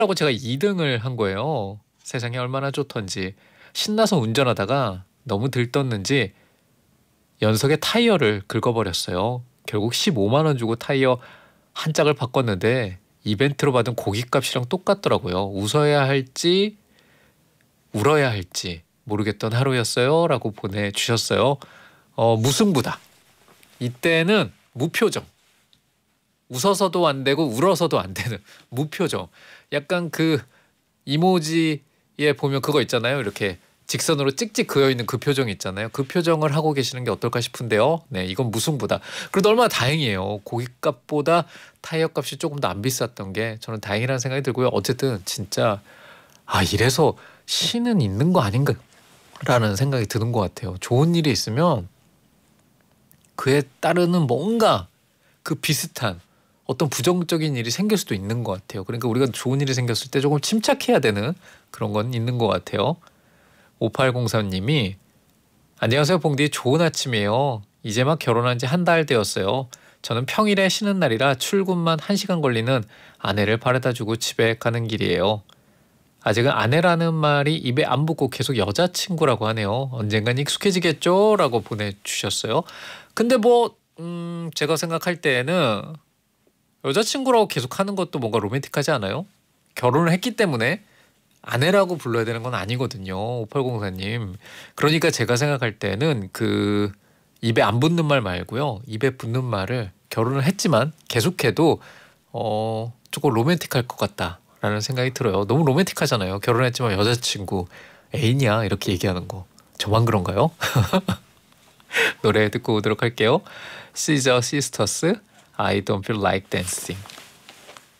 라고 제가 2등을 한 거예요. 세상이 얼마나 좋던지. 신나서 운전하다가 너무 들떴는지 연석에 타이어를 긁어버렸어요. 결국 15만 원 주고 타이어 한 짝을 바꿨는데 이벤트로 받은 고깃값이랑 똑같더라고요. 웃어야 할지 울어야 할지 모르겠던 하루였어요. 라고 보내주셨어요. 무승부다. 이때는 무표정. 웃어서도 안 되고 울어서도 안 되는 무표정. 약간 그 이모지에 보면 그거 있잖아요. 이렇게 직선으로 찍찍 그어 있는 그 표정 있잖아요. 그 표정을 하고 계시는 게 어떨까 싶은데요. 네, 이건 무승부다. 그래도 얼마나 다행이에요. 고깃값보다 타이어 값이 조금 더 안 비쌌던 게 저는 다행이라는 생각이 들고요. 어쨌든 진짜 이래서 신은 있는 거 아닌가라는 생각이 드는 것 같아요. 좋은 일이 있으면 그에 따르는 뭔가 그 비슷한 어떤 부정적인 일이 생길 수도 있는 것 같아요. 그러니까 우리가 좋은 일이 생겼을 때 조금 침착해야 되는 그런 건 있는 것 같아요. 5803님이 안녕하세요 봉디, 좋은 아침이에요. 이제 막 결혼한 지 한 달 되었어요. 저는 평일에 쉬는 날이라 출근만 1시간 걸리는 아내를 바래다주고 집에 가는 길이에요. 아직은 아내라는 말이 입에 안 붙고 계속 여자친구라고 하네요. 언젠간 익숙해지겠죠? 라고 보내주셨어요. 근데 제가 생각할 때에는 여자친구라고 계속 하는 것도 뭔가 로맨틱하지 않아요? 결혼을 했기 때문에 아내라고 불러야 되는 건 아니거든요. 5804님. 그러니까 제가 생각할 때는 그 입에 안 붙는 말 말고요. 입에 붙는 말을 결혼을 했지만 계속해도 조금 로맨틱할 것 같다라는 생각이 들어요. 너무 로맨틱하잖아요. 결혼했지만 여자친구 애인이야 이렇게 얘기하는 거. 저만 그런가요? 노래 듣고 오도록 할게요. Scissor Sisters, I don't feel like dancing.